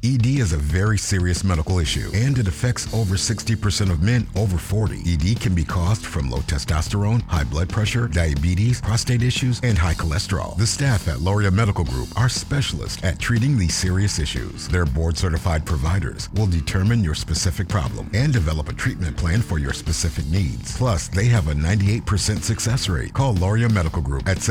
ED is a very serious medical issue, and it affects over 60% of men over 40. ED can be caused from low testosterone, high blood pressure, diabetes, prostate issues, and high cholesterol. The staff at Loria Medical Group are specialists at treating these serious issues. Their board-certified providers will determine your specific problem and develop a treatment plan for your specific needs. Plus, they have a 98% success rate. Call Loria Medical Group at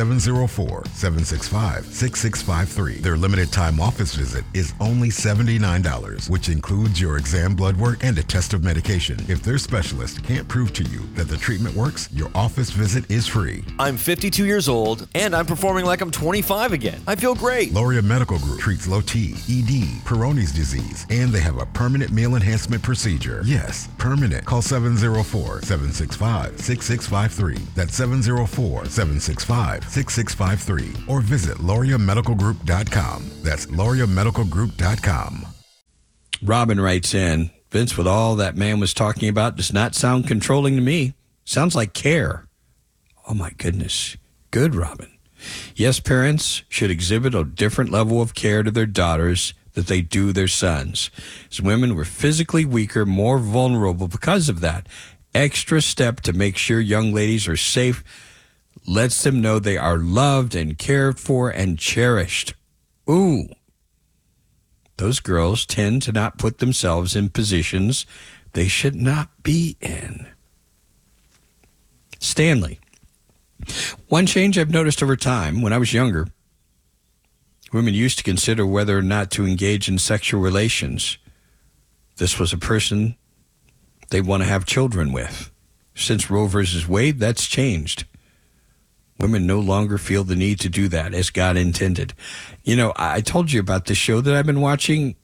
704-765-6653. Their limited time office visit is only $79, which includes your exam, blood work, and a test of medication. If their specialist can't prove to you that the treatment works, your office visit is free. I'm 52 years old, and I'm performing like I'm 25 again. I feel great. Loria Medical Group treats low T, ED, Peyronie's disease, and they have a permanent meal enhancement procedure. Yes, permanent. Call 704-765-6653. That's 704-765-6653. Or visit LoriaMedicalGroup.com. That's LoriaMedicalGroup.com. Robin writes in, Vince, with all that man was talking about, does not sound controlling to me. Sounds like care. Oh, my goodness. Good, Robin. Yes, parents should exhibit a different level of care to their daughters that they do their sons. As women were physically weaker, more vulnerable because of that. Extra step to make sure young ladies are safe lets them know they are loved and cared for and cherished. Ooh. Those girls tend to not put themselves in positions they should not be in. Stanley. One change I've noticed over time, when I was younger, women used to consider whether or not to engage in sexual relations. This was a person they want to have children with. Since Roe versus Wade, that's changed. Women no longer feel the need to do that as God intended. You know, I told you about the show that I've been watching.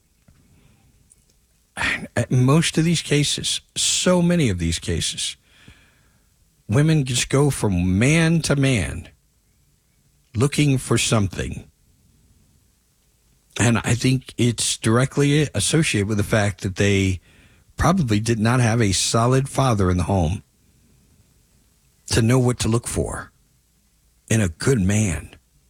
Most of these cases, so many of these cases, women just go from man to man looking for something. And I think it's directly associated with the fact that they probably did not have a solid father in the home to know what to look for in a good man.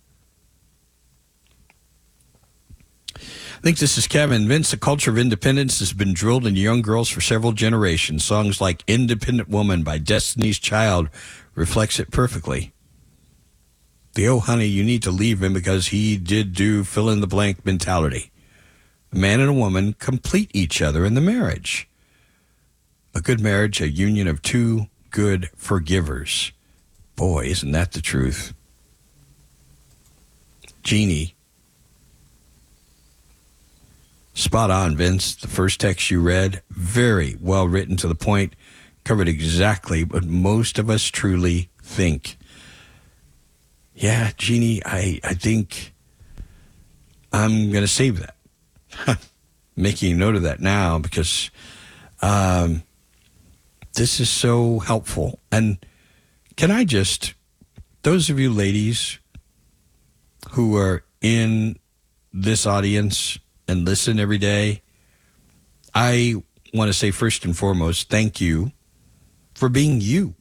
I think this is Kevin. Vince, the culture of independence has been drilled into young girls for several generations. Songs like Independent Woman by Destiny's Child reflects it perfectly. The "oh honey, you need to leave him because he did do fill in the blank" mentality. A man and a woman complete each other in the marriage. A good marriage, a union of two good forgivers. Boy, isn't that the truth. Jeannie. Spot on, Vince. The first text you read, very well written, to the point, covered exactly what most of us truly think. Yeah, Jeannie, I think I'm going to save that. Making a note of that now because this is so helpful. And can I just, those of you ladies who are in this audience and listen every day, I want to say first and foremost, thank you for being you.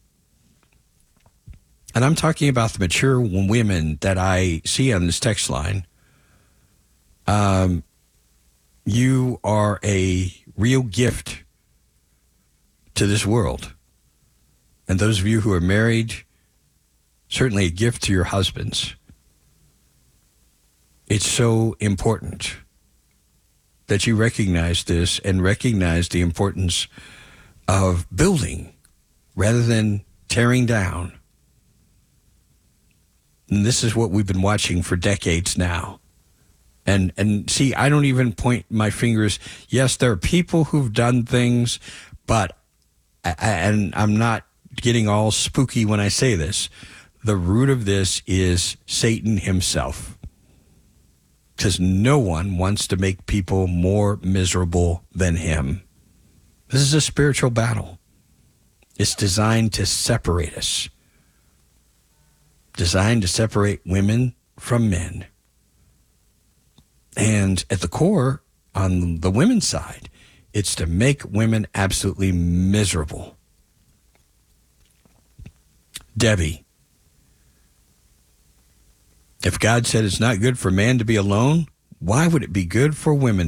And I'm talking about the mature women that I see on this text line. You are a real gift to this world. And those of you who are married, certainly a gift to your husbands. It's so important that you recognize this and recognize the importance of building rather than tearing down. And this is what we've been watching for decades now. And see, I don't even point my fingers. Yes, there are people who've done things, but, and I'm not getting all spooky when I say this, the root of this is Satan himself. Because no one wants to make people more miserable than him. This is a spiritual battle. It's designed to separate us. Designed to separate women from men. And at the core, on the women's side, it's to make women absolutely miserable. Debbie. If God said it's not good for man to be alone, why would it be good for women